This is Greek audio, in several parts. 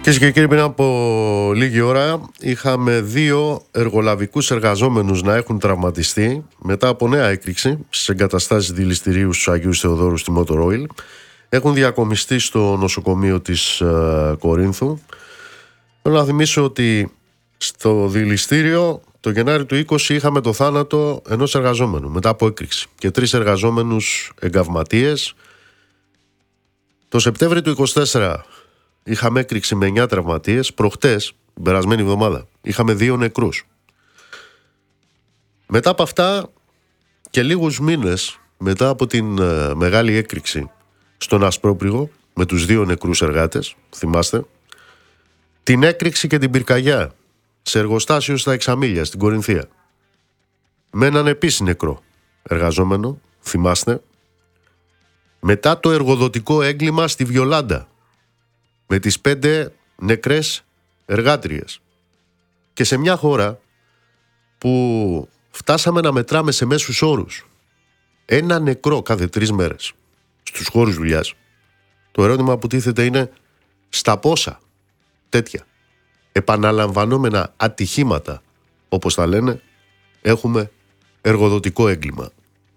Κυρίες και κύριοι, πριν από λίγη ώρα είχαμε 2 εργολαβικούς εργαζόμενους να έχουν τραυματιστεί μετά από νέα έκρηξη στις εγκαταστάσεις δηληστηρίου στους Αγίους Θεοδόρους στη Motor Oil. Έχουν διακομιστεί στο νοσοκομείο της Κορίνθου. Θέλω να θυμίσω ότι στο δηληστήριο το Γενάρη του 20 είχαμε το θάνατο ενός εργαζόμενου μετά από έκρηξη και 3 εργαζόμενους εγκαυματίες. Το Σεπτέμβριο του 24 είχαμε έκρηξη με 9 τραυματίες. Προχτές, την περασμένη εβδομάδα, είχαμε 2 νεκρούς. Μετά από αυτά και λίγους μήνες μετά από την μεγάλη έκρηξη στον Ασπρόπρυγο με τους 2 νεκρούς εργάτες, θυμάστε, την έκρηξη και την πυρκαγιά σε εργοστάσιο στα Εξαμήλια στην Κορινθία με έναν επίσης νεκρό εργαζόμενο, θυμάστε, μετά το εργοδοτικό έγκλημα στη Βιολάντα με τις 5 νεκρές εργάτριες, και σε μια χώρα που φτάσαμε να μετράμε σε μέσους όρους 1 νεκρό κάθε 3 μέρες στους χώρους δουλειάς, το ερώτημα που τίθεται είναι στα πόσα τέτοια επαναλαμβανόμενα ατυχήματα, όπως τα λένε, έχουμε εργοδοτικό έγκλημα.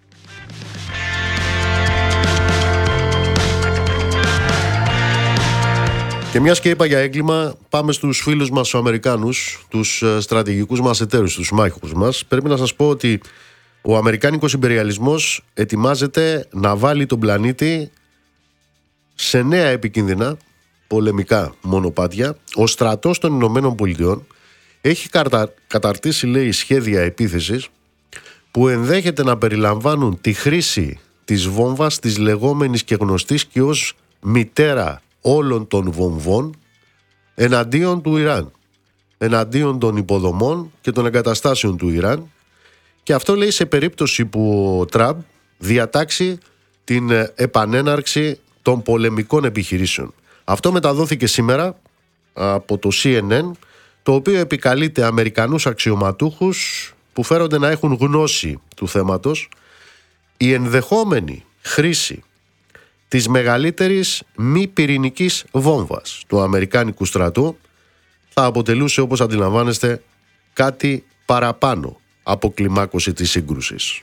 Και μιας και είπα για έγκλημα, πάμε στους φίλους μας τους Αμερικάνους, τους στρατηγικούς μας εταίρους, τους μάχους μας. Πρέπει να σας πω ότι ο αμερικάνικος ιμπεριαλισμός ετοιμάζεται να βάλει τον πλανήτη σε νέα επικίνδυνα πολεμικά μονοπάτια. Ο στρατός των Ηνωμένων Πολιτειών έχει καταρτήσει, λέει, σχέδια επίθεσης που ενδέχεται να περιλαμβάνουν τη χρήση της βόμβας, της λεγόμενης και γνωστής και ως μητέρα όλων των βομβών, εναντίον του Ιράν, εναντίον των υποδομών και των εγκαταστάσεων του Ιράν, και αυτό, λέει, σε περίπτωση που ο Τραμπ διατάξει την επανέναρξη των πολεμικών επιχειρήσεων. Αυτό μεταδόθηκε σήμερα από το CNN, το οποίο επικαλείται Αμερικανούς αξιωματούχους που φέρονται να έχουν γνώση του θέματος. Η ενδεχόμενη χρήση της μεγαλύτερης μη πυρηνικής βόμβας του αμερικάνικου στρατού θα αποτελούσε, όπως αντιλαμβάνεστε, κάτι παραπάνω από κλιμάκωση της σύγκρουσης.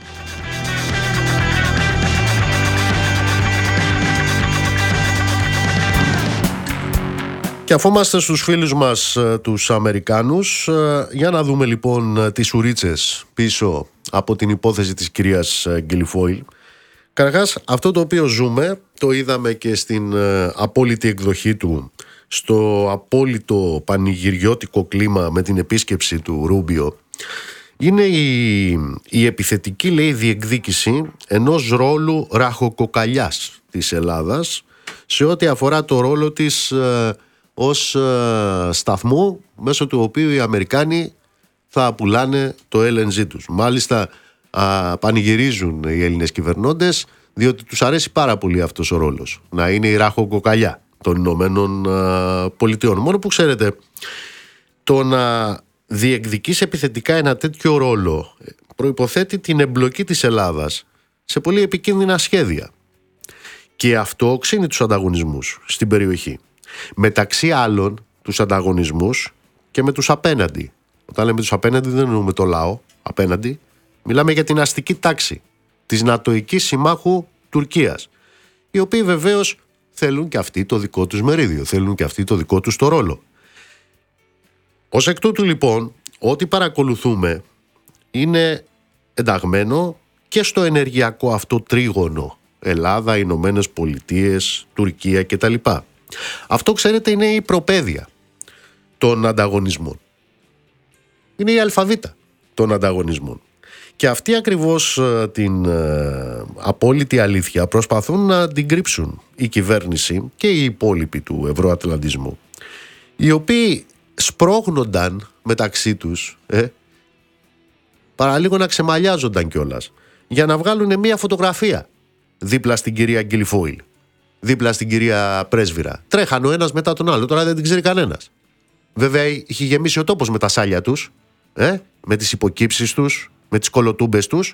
Και αφού είμαστε στους φίλους μας τους Αμερικάνους, για να δούμε λοιπόν τις ουρίτσες πίσω από την υπόθεση της κυρίας Γκιλιφόιλ. Καταρχάς, αυτό το οποίο ζούμε, το είδαμε και στην απόλυτη εκδοχή του, στο απόλυτο πανηγυριώτικο κλίμα με την επίσκεψη του Ρούμπιο, είναι η επιθετική, λέει, διεκδίκηση ενός ρόλου ραχοκοκαλιάς της Ελλάδας σε ό,τι αφορά το ρόλο της ως σταθμού μέσω του οποίου οι Αμερικάνοι θα πουλάνε το LNG τους. Μάλιστα πανηγυρίζουν οι Έλληνες κυβερνώντες, διότι τους αρέσει πάρα πολύ αυτός ο ρόλος, να είναι η ράχοκοκαλιά των Ηνωμένων Πολιτειών. Μόνο που ξέρετε, το να διεκδικείς επιθετικά ένα τέτοιο ρόλο προϋποθέτει την εμπλοκή της Ελλάδας σε πολύ επικίνδυνα σχέδια, και αυτό οξύνει τους ανταγωνισμούς στην περιοχή. Μεταξύ άλλων τους ανταγωνισμούς και με τους απέναντι. Όταν λέμε τους απέναντι δεν εννοούμε το λαό απέναντι, μιλάμε για την αστική τάξη της νατοικής συμμάχου Τουρκίας, οι οποίοι βεβαίως θέλουν και αυτοί το δικό τους μερίδιο, θέλουν και αυτοί το δικό τους το ρόλο. Ως εκ τούτου λοιπόν, ό,τι παρακολουθούμε είναι ενταγμένο και στο ενεργειακό αυτό τρίγωνο Ελλάδα, Ηνωμένες Πολιτείες, Τουρκία κτλ. Αυτό, ξέρετε, είναι η προπαίδεια των ανταγωνισμών. Είναι η αλφαβήτα των ανταγωνισμών. Και αυτή ακριβώς την απόλυτη αλήθεια προσπαθούν να την κρύψουν η κυβέρνηση και οι υπόλοιποι του ευρωατλαντισμού, οι οποίοι σπρώχνονταν μεταξύ τους, παραλίγο να ξεμαλιάζονταν κιόλας, για να βγάλουν μια φωτογραφία δίπλα στην κυρία Γκιλιφόιλ, δίπλα στην κυρία Πρέσβυρα. Τρέχαν ο ένας μετά τον άλλο, τώρα δεν την ξέρει κανένας. Βέβαια είχε γεμίσει ο τόπος με τα σάλια τους, με τις υποκύψεις τους, με τις κολοτούμπες τους.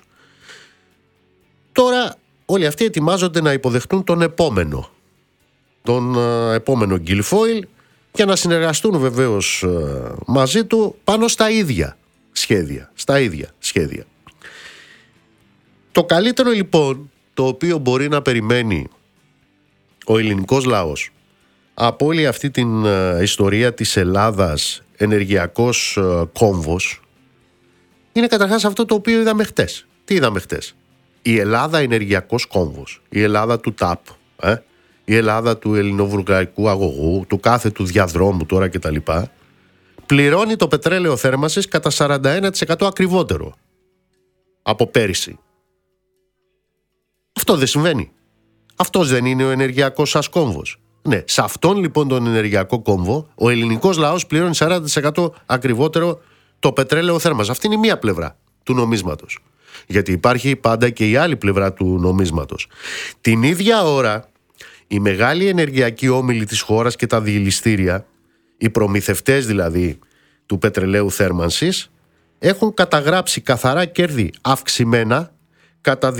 Τώρα όλοι αυτοί ετοιμάζονται να υποδεχτούν τον επόμενο Γκιλιφόιλ, και να συνεργαστούν βεβαίως μαζί του πάνω στα ίδια σχέδια. Το καλύτερο λοιπόν το οποίο μπορεί να περιμένει ο ελληνικός λαός από όλη αυτή την ιστορία της Ελλάδας ενεργειακός κόμβος είναι καταρχάς αυτό το οποίο είδαμε χτες. Τι είδαμε χτες? Η Ελλάδα ενεργειακός κόμβος, η Ελλάδα του ΤΑΠ, η Ελλάδα του ελληνοβουλγαρικού αγωγού, του κάθε του διαδρόμου τώρα κτλ. Πληρώνει το πετρέλαιο θέρμανσης κατά 41% ακριβότερο από πέρυσι. Αυτό δεν συμβαίνει? Αυτός δεν είναι ο ενεργειακός σας κόμβος? Ναι, σε αυτόν λοιπόν τον ενεργειακό κόμβο ο ελληνικός λαός πληρώνει 40% ακριβότερο το πετρέλαιο θέρμανσης. Αυτή είναι η μία πλευρά του νομίσματος. Γιατί υπάρχει πάντα και η άλλη πλευρά του νομίσματος. Την ίδια ώρα οι μεγάλοι ενεργειακοί όμιλοι της χώρας και τα διελιστήρια, οι προμηθευτές δηλαδή του πετρελαίου θέρμανσης, έχουν καταγράψει καθαρά κέρδη αυξημένα κατά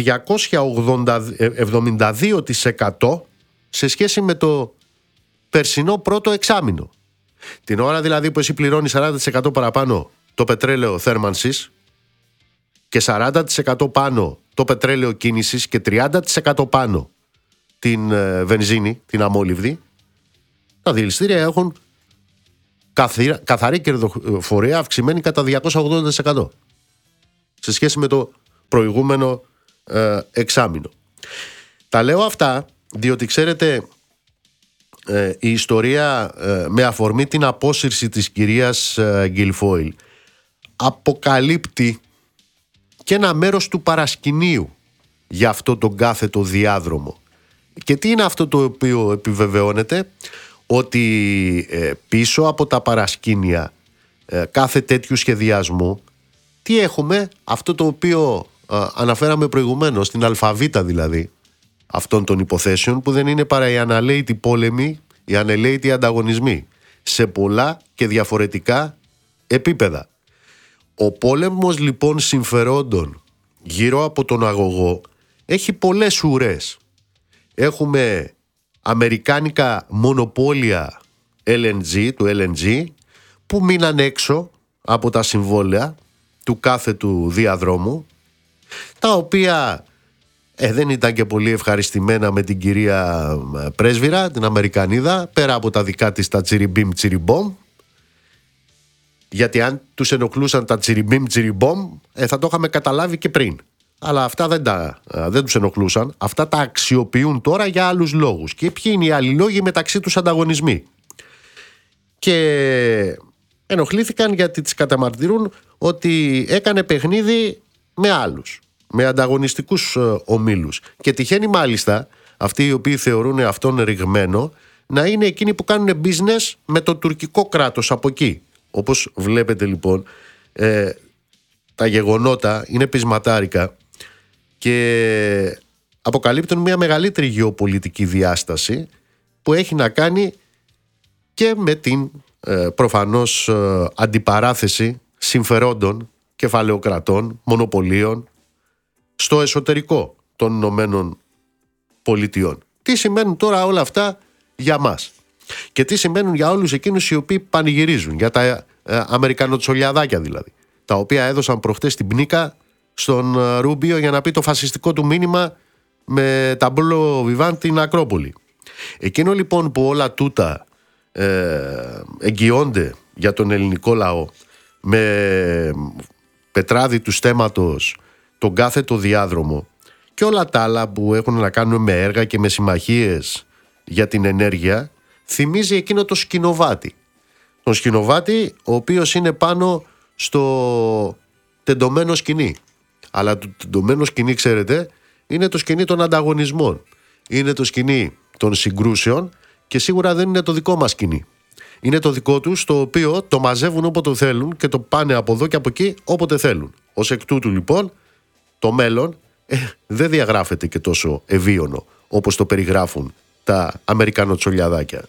272% σε σχέση με το περσινό πρώτο εξάμηνο. Την ώρα δηλαδή που εσύ πληρώνεις 40% παραπάνω το πετρέλαιο θέρμανσης και 40% πάνω το πετρέλαιο κίνησης και 30% πάνω την βενζίνη, την αμόλυβδη, τα διελιστήρια έχουν καθαρή κερδοφορία αυξημένη κατά 280% σε σχέση με το προηγούμενο εξάμηνο. Τα λέω αυτά διότι ξέρετε η ιστορία με αφορμή την απόσυρση της κυρίας Γκιλφόιλ αποκαλύπτει και ένα μέρος του παρασκηνίου για αυτό τον κάθετο διάδρομο. Και τι είναι αυτό το οποίο επιβεβαιώνεται? Ότι πίσω από τα παρασκήνια κάθε τέτοιου σχεδιασμού τι έχουμε? Αυτό το οποίο αναφέραμε προηγουμένως, την αλφαβήτα δηλαδή αυτών των υποθέσεων, που δεν είναι παρά οι αναλαίητοι πόλεμοι, οι αναλαίητοι ανταγωνισμοί σε πολλά και διαφορετικά επίπεδα. Ο πόλεμος λοιπόν συμφερόντων γύρω από τον αγωγό έχει πολλές ουρές. Έχουμε αμερικάνικα μονοπόλια LNG, του LNG, που μείναν έξω από τα συμβόλαια του κάθε του διαδρόμου, τα οποία δεν ήταν και πολύ ευχαριστημένα με την κυρία πρέσβυρα, την Αμερικανίδα, πέρα από τα δικά της τα τσιριμπίμ τσιριμπόμ, γιατί αν τους ενοχλούσαν τα τσιριμπίμ τσιριμπόμ θα το είχαμε καταλάβει και πριν. Αλλά αυτά δεν τους ενοχλούσαν. Αυτά τα αξιοποιούν τώρα για άλλους λόγους. Και ποιοι είναι οι άλλοι λόγοι? Μεταξύ τους ανταγωνισμοί. Και ενοχλήθηκαν γιατί τις καταμαρτυρούν ότι έκανε παιχνίδι με άλλους, με ανταγωνιστικούς ομίλους. Και τυχαίνει μάλιστα αυτοί οι οποίοι θεωρούν αυτόν ρηγμένο να είναι εκείνοι που κάνουν business με το τουρκικό κράτος από εκεί. Όπως βλέπετε λοιπόν τα γεγονότα είναι πεισματάρικα και αποκαλύπτουν μια μεγαλύτερη γεωπολιτική διάσταση που έχει να κάνει και με την προφανώς αντιπαράθεση συμφερόντων, κεφαλαιοκρατών, μονοπωλίων στο εσωτερικό των Ηνωμένων Πολιτειών. Τι σημαίνουν τώρα όλα αυτά για μας και τι σημαίνουν για όλους εκείνους οι οποίοι πανηγυρίζουν, για τα Αμερικανοτσολιαδάκια δηλαδή, τα οποία έδωσαν προχτές την πνίκα στον Ρούμπιο για να πει το φασιστικό του μήνυμα με ταμπλό βιβάν την Ακρόπολη. Εκείνο λοιπόν που όλα τούτα εγγυώνται για τον ελληνικό λαό με πετράδι του στέματος τον κάθετο διάδρομο και όλα τα άλλα που έχουν να κάνουν με έργα και με συμμαχίες για την ενέργεια, θυμίζει εκείνο το σκηνοβάτι. Τον σκηνοβάτι ο οποίος είναι πάνω στο τεντωμένο σκηνή. Αλλά το τεντωμένο σκηνή, ξέρετε, είναι το σκηνή των ανταγωνισμών. Είναι το σκηνή των συγκρούσεων και σίγουρα δεν είναι το δικό μας σκηνή. Είναι το δικό τους, το οποίο το μαζεύουν όποτε θέλουν και το πάνε από εδώ και από εκεί όποτε θέλουν. Ως εκ τούτου λοιπόν το μέλλον δεν διαγράφεται και τόσο ευίωνο όπως το περιγράφουν τα Αμερικανοτσολιαδάκια.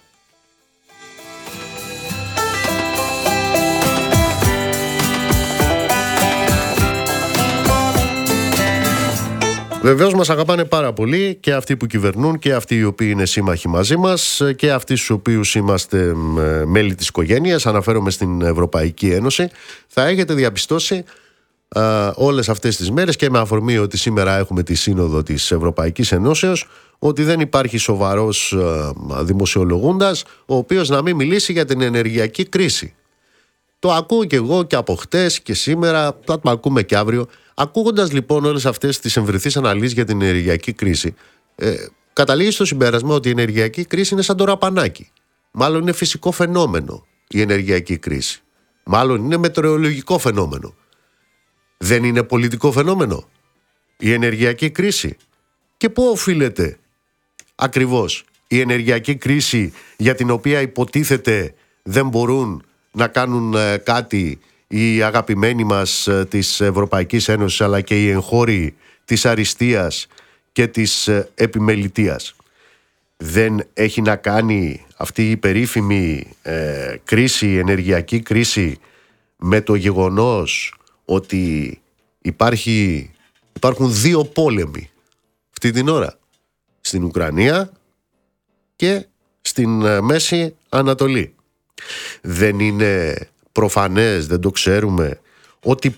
Βεβαίως μας αγαπάνε πάρα πολύ και αυτοί που κυβερνούν και αυτοί οι οποίοι είναι σύμμαχοι μαζί μας και αυτοί στους οποίους είμαστε μέλη της οικογένειας, αναφέρομαι στην Ευρωπαϊκή Ένωση. Θα έχετε διαπιστώσει όλες αυτές τις μέρες και με αφορμή ότι σήμερα έχουμε τη σύνοδο της Ευρωπαϊκής Ενώσεως ότι δεν υπάρχει σοβαρός δημοσιολογούντας ο οποίος να μην μιλήσει για την ενεργειακή κρίση. Το ακούω και εγώ και από χτες και σήμερα, θα το ακούμε και αύριο. Ακούγοντας λοιπόν όλες αυτές τις εμβριθείς αναλύσεις για την ενεργειακή κρίση, καταλήγει στο συμπέρασμα ότι η ενεργειακή κρίση είναι σαν το ραπανάκι. Μάλλον είναι φυσικό φαινόμενο η ενεργειακή κρίση. Μάλλον είναι μετεωρολογικό φαινόμενο. Δεν είναι πολιτικό φαινόμενο η ενεργειακή κρίση. Και πού οφείλεται ακριβώς η ενεργειακή κρίση για την οποία υποτίθεται δεν μπορούν να κάνουν κάτι οι αγαπημένοι μας της Ευρωπαϊκής Ένωσης αλλά και οι εγχώροι της αριστείας και της επιμελητείας? Δεν έχει να κάνει αυτή η περίφημη κρίση, η ενεργειακή κρίση, με το γεγονός ότι υπάρχουν δύο πόλεμοι αυτή την ώρα, στην Ουκρανία και στην Μέση Ανατολή? Δεν είναι προφανές, δεν το ξέρουμε, ότι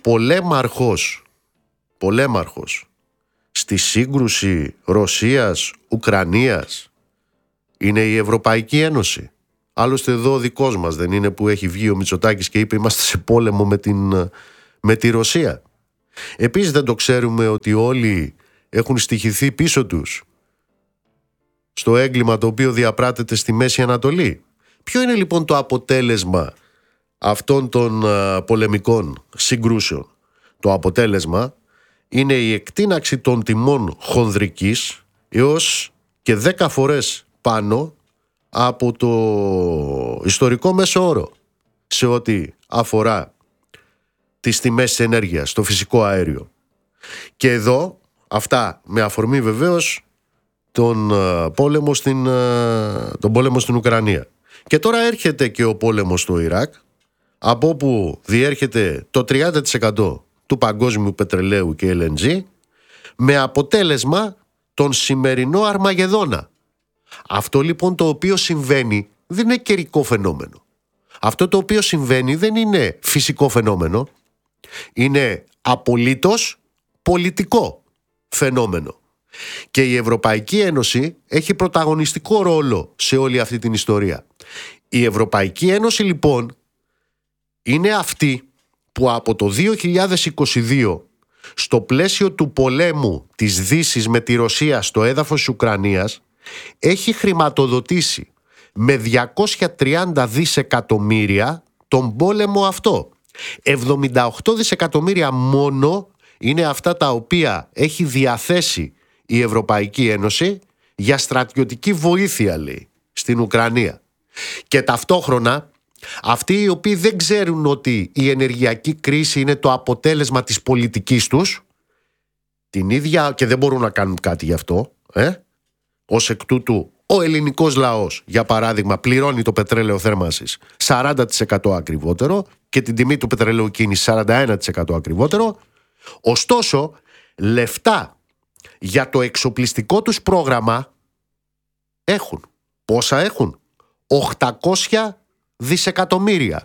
πολέμαρχος στη σύγκρουση Ρωσίας-Ουκρανίας είναι η Ευρωπαϊκή Ένωση? Άλλωστε εδώ ο δικός μας δεν είναι που έχει βγει ο Μητσοτάκης και είπε είμαστε σε πόλεμο με τη Ρωσία? Επίσης δεν το ξέρουμε ότι όλοι έχουν στοιχηθεί πίσω τους στο έγκλημα το οποίο διαπράττεται στη Μέση Ανατολή? Ποιο είναι λοιπόν το αποτέλεσμα αυτών των πολεμικών συγκρούσεων? Το αποτέλεσμα είναι η εκτείναξη των τιμών χονδρικής έως και 10 φορές πάνω από το ιστορικό μέσο όρο σε ό,τι αφορά τις τιμές της ενέργειας, στο φυσικό αέριο. Και εδώ αυτά με αφορμή βεβαίως τον πόλεμο στην Ουκρανία. Και τώρα έρχεται και ο πόλεμος στο Ιράκ, από όπου διέρχεται το 30% του παγκόσμιου πετρελαίου και LNG, με αποτέλεσμα τον σημερινό Αρμαγεδόνα. Αυτό λοιπόν το οποίο συμβαίνει δεν είναι καιρικό φαινόμενο. Αυτό το οποίο συμβαίνει δεν είναι φυσικό φαινόμενο. Είναι απολύτως πολιτικό φαινόμενο. Και η Ευρωπαϊκή Ένωση έχει πρωταγωνιστικό ρόλο σε όλη αυτή την ιστορία. Η Ευρωπαϊκή Ένωση λοιπόν είναι αυτή που από το 2022 στο πλαίσιο του πολέμου της Δύσης με τη Ρωσία στο έδαφος της Ουκρανίας έχει χρηματοδοτήσει με 230 δισεκατομμύρια τον πόλεμο αυτό. 78 δισεκατομμύρια μόνο είναι αυτά τα οποία έχει διαθέσει η Ευρωπαϊκή Ένωση για στρατιωτική βοήθεια, λέει, στην Ουκρανία. Και ταυτόχρονα αυτοί οι οποίοι δεν ξέρουν ότι η ενεργειακή κρίση είναι το αποτέλεσμα της πολιτικής τους, την ίδια, και δεν μπορούν να κάνουν κάτι γι' αυτό, ως εκ τούτου ο ελληνικός λαός, για παράδειγμα, πληρώνει το πετρέλαιο θέρμανσης 40% ακριβότερο και την τιμή του πετρελαίου κίνησης 41% ακριβότερο. Ωστόσο, λεφτά για το εξοπλιστικό τους πρόγραμμα έχουν. Πόσα έχουν? 800 δισεκατομμύρια.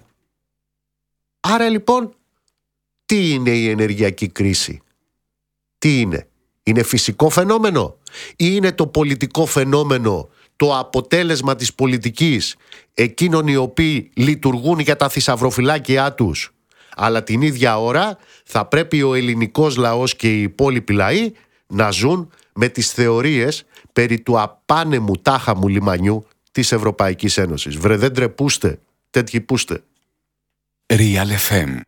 Άρα λοιπόν, τι είναι η ενεργειακή κρίση? Τι είναι? Είναι φυσικό φαινόμενο ή είναι το πολιτικό φαινόμενο, το αποτέλεσμα της πολιτικής εκείνων οι οποίοι λειτουργούν για τα θησαυροφυλάκια τους, αλλά την ίδια ώρα θα πρέπει ο ελληνικός λαός και οι υπόλοιποι λαοί να ζουν με τις θεωρίες περί του απάνεμου τάχαμου λιμανιού της Ευρωπαϊκής Ένωσης? Βρε, δεν τρεπούστε, τέτοιοι πούστε. Real FM.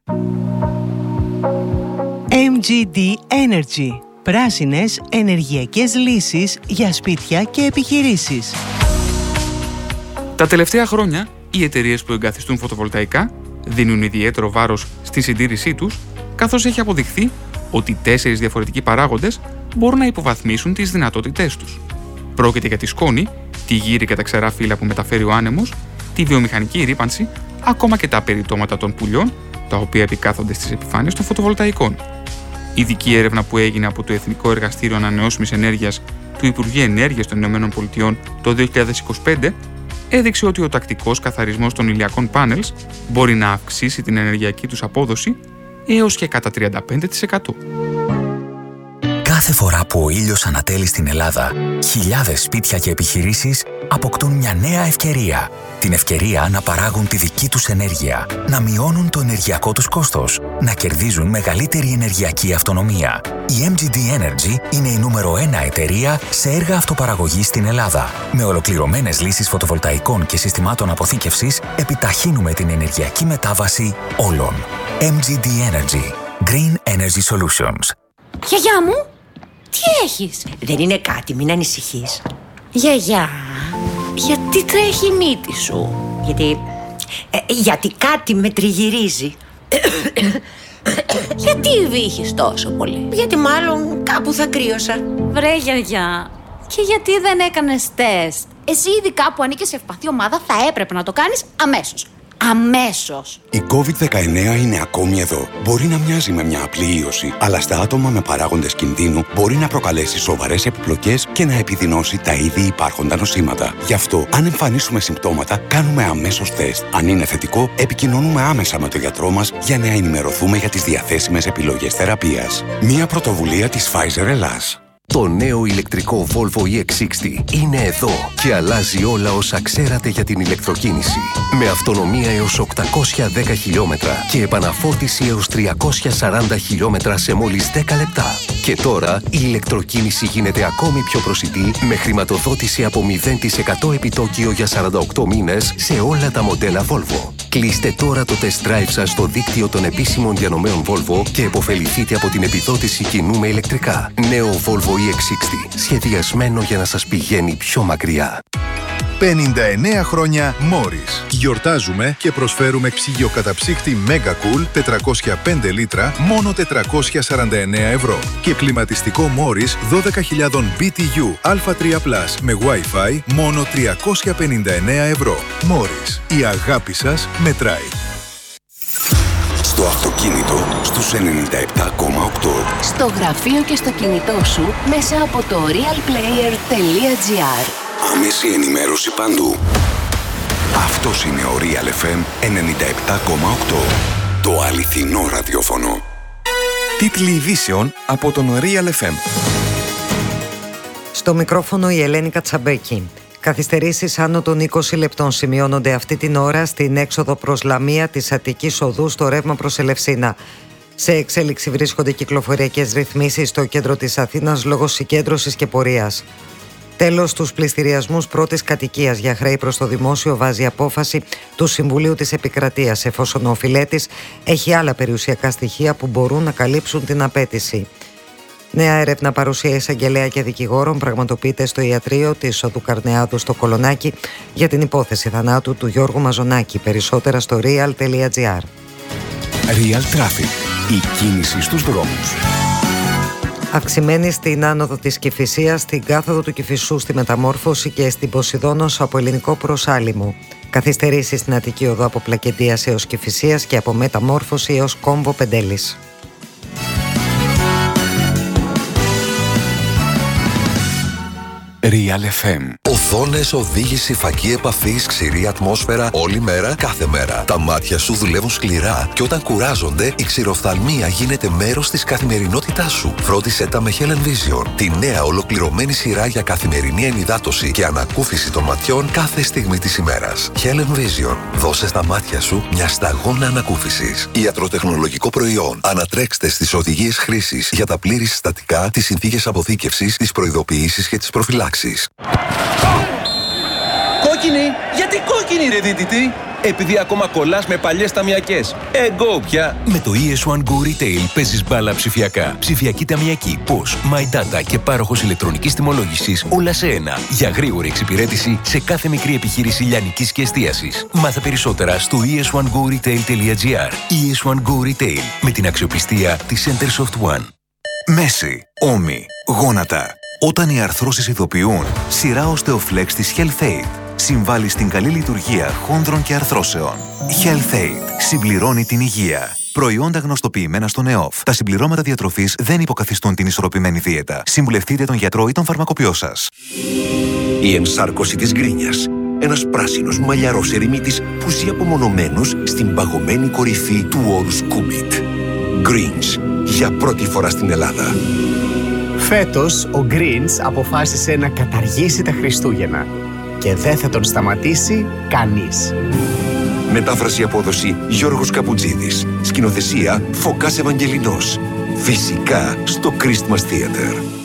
MGD Energy. Πράσινες ενεργειακές λύσεις για σπίτια και επιχειρήσεις. Τα τελευταία χρόνια, οι εταιρείες που εγκαθιστούν φωτοβολταϊκά δίνουν ιδιαίτερο βάρος στη συντήρησή τους, καθώς έχει αποδειχθεί ότι 4 διαφορετικοί παράγοντες μπορούν να υποβαθμίσουν τις δυνατότητές τους. Πρόκειται για τη σκόνη, τη γύρι και τα ξερά φύλλα που μεταφέρει ο άνεμος, τη βιομηχανική ρύπανση, ακόμα και τα περιτώματα των πουλιών, τα οποία επικάθονται στις επιφάνειες των φωτοβολταϊκών. Ειδική έρευνα που έγινε από το Εθνικό Εργαστήριο Ανανεώσιμης Ενέργειας του Υπουργείου Ενέργειας των ΗΠΑ το 2025 έδειξε ότι ο τακτικός καθαρισμός των ηλιακών πάνελς μπορεί να αυξήσει την ενεργειακή τους απόδοση έως και κατά 35%. Κάθε φορά που ο ήλιος ανατέλει στην Ελλάδα, χιλιάδες σπίτια και επιχειρήσεις αποκτούν μια νέα ευκαιρία. Την ευκαιρία να παράγουν τη δική τους ενέργεια, να μειώνουν το ενεργειακό τους κόστος, να κερδίζουν μεγαλύτερη ενεργειακή αυτονομία. Η MGD Energy είναι η νούμερο 1 εταιρεία σε έργα αυτοπαραγωγής στην Ελλάδα. Με ολοκληρωμένες λύσεις φωτοβολταϊκών και συστημάτων αποθήκευσης, επιταχύνουμε την ενεργειακή μετάβαση όλων. MGD Energy. Green Energy Solutions. Γιαγιά μου, τι έχεις? Δεν είναι κάτι, μην ανησυχείς. Γιαγιά, γιατί τρέχει η μύτη σου? Γιατί κάτι με τριγυρίζει. Γιατί βύχεις τόσο πολύ? Γιατί μάλλον κάπου θα κρύωσα. Βρε γιαγιά, και γιατί δεν έκανες τεστ? Εσύ ειδικά που ανήκεις σε ευπαθή ομάδα θα έπρεπε να το κάνεις αμέσως. Αμέσως. Η COVID-19 είναι ακόμη εδώ. Μπορεί να μοιάζει με μια απλή ίωση, αλλά στα άτομα με παράγοντες κινδύνου μπορεί να προκαλέσει σοβαρές επιπλοκές και να επιδεινώσει τα ήδη υπάρχοντα νοσήματα. Γι' αυτό, αν εμφανίσουμε συμπτώματα, κάνουμε αμέσως τεστ. Αν είναι θετικό, επικοινωνούμε άμεσα με τον γιατρό μας για να ενημερωθούμε για τις διαθέσιμες επιλογές θεραπείας. Μια πρωτοβουλία της Pfizer Ελλάς. Το νέο ηλεκτρικό Volvo EX60 είναι εδώ και αλλάζει όλα όσα ξέρατε για την ηλεκτροκίνηση. Με αυτονομία έως 810 χιλιόμετρα και επαναφόρτιση έως 340 χιλιόμετρα σε μόλις 10 λεπτά. Και τώρα η ηλεκτροκίνηση γίνεται ακόμη πιο προσιτή με χρηματοδότηση από 0% επιτόκιο για 48 μήνες σε όλα τα μοντέλα Volvo. Κλείστε τώρα το test drive σας στο δίκτυο των επίσημων διανομέων Volvo και επωφεληθείτε από την επιδότηση κοινού με ηλεκτρικά. Νέο Volvo EX60, σχεδιασμένο για να σας πηγαίνει πιο μακριά. 59 χρόνια Morris. Γιορτάζουμε και προσφέρουμε ψυγείο καταψύκτη Mega Cool 405 λίτρα μόνο 449 ευρώ. Και κλιματιστικό Morris 12.000 BTU Α3+, με Wi-Fi μόνο 359 ευρώ. Morris, η αγάπη σας μετράει. Στο αυτοκίνητο στους 97,8. Στο γραφείο και στο κινητό σου μέσα από το realplayer.gr. Άμεση ενημέρωση παντού. Αυτός είναι ο Real FM 97,8. Το αληθινό ραδιόφωνο. Τίτλοι ειδήσεων από τον Real FM. Στο μικρόφωνο η Ελένη Κατσαμπέκη. Καθυστερήσεις άνω των 20 λεπτών σημειώνονται αυτή την ώρα στην έξοδο προς Λαμία της Αττικής Οδού στο ρεύμα προς Ελευσίνα. Σε εξέλιξη βρίσκονται κυκλοφοριακές ρυθμίσεις στο κέντρο της Αθήνας λόγω συγκέντρωσης και πορείας. Τέλος, στους πληστηριασμούς πρώτης κατοικίας για χρέη προς το δημόσιο βάζει απόφαση του Συμβουλίου της Επικρατείας, εφόσον ο οφειλέτης έχει άλλα περιουσιακά στοιχεία που μπορούν να καλύψουν την απέτηση. Νέα έρευνα παρουσία εισαγγελέα και δικηγόρων πραγματοποιείται στο ιατρείο της Οδού Καρνεάδου στο Κολονάκι για την υπόθεση θανάτου του Γιώργου Μαζονάκη. Περισσότερα στο real.gr. Real Traffic. Η κίνηση στους δρόμους. Αυξημένη στην άνοδο της Κηφισίας, στην κάθοδο του Κηφισού στη Μεταμόρφωση και στην Ποσειδώνος από Ελληνικό προς Άλυμο. Καθυστερήσεις στην Αττική Οδό από Πλακεντίας έως Κηφισίας και από Μεταμόρφωση έως Κόμβο Πεντέλης. Real FM. Οθόνες, οδήγηση, φακή επαφής, ξηρή ατμόσφαιρα, όλη μέρα, κάθε μέρα. Τα μάτια σου δουλεύουν σκληρά και όταν κουράζονται, η ξηροφθαλμία γίνεται μέρος της καθημερινότητάς σου. Φρόντισε τα με Helen Vision, τη νέα ολοκληρωμένη σειρά για καθημερινή ενυδάτωση και ανακούφιση των ματιών κάθε στιγμή της ημέρας. Helen Vision. Δώσε στα μάτια σου μια σταγόνα ανακούφισης. Ιατροτεχνολογικό προϊόν. Ανατρέξτε στις οδηγίες χρήσης για τα πλήρη συστατικά, τις συνθήκες αποθήκευσης, τις προειδοποιήσεις και τις προφυλάξεις. Κόκκινη! Γιατί κόκκινη ρε δίτητη! Επειδή ακόμα κολλάς με παλιές ταμιακές. Go πια! Με το ES1 Go Retail παίζεις μπάλα ψηφιακά. Ψηφιακή ταμιακή, POS, My Data και πάροχος ηλεκτρονικής τιμολόγησης όλα σε ένα. Για γρήγορη εξυπηρέτηση σε κάθε μικρή επιχείρηση λιανικής και εστίασης. Μάθε περισσότερα στο es1goretail.gr. ES1 Go Retail με την αξιοπιστία της Centersoft One. Μέση, ώμοι, γόνατα. Όταν οι αρθρώσεις ειδοποιούν, σειρά Osteoflex της HealthAid συμβάλλει στην καλή λειτουργία χόνδρων και αρθρώσεων. HealthAid συμπληρώνει την υγεία. Προϊόντα γνωστοποιημένα στον ΕΟΦ. Τα συμπληρώματα διατροφής δεν υποκαθιστούν την ισορροπημένη δίαιτα. Συμβουλευτείτε τον γιατρό ή τον φαρμακοποιό σας. Η ενσάρκωση της γκρίνιας. Ένας πράσινος μαλλιαρός ερημίτης που ζει απομονωμένος στην παγωμένη κορυφή του όρους Κούμιτ. Greens. Για πρώτη φορά στην Ελλάδα. Φέτος ο Greens αποφάσισε να καταργήσει τα Χριστούγεννα. Και δεν θα τον σταματήσει κανείς. Μετάφραση απόδοση Γιώργος Καπουτζίδης. Σκηνοθεσία Φωκάς Ευαγγελινός. Φυσικά στο Christmas Theater.